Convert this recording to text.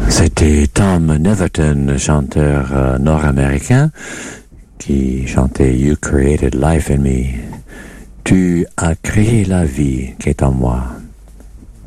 C'était Tom Neverton, chanteur nord-américain, qui chantait You Created Life in Me. Tu as créé la vie qui est en moi.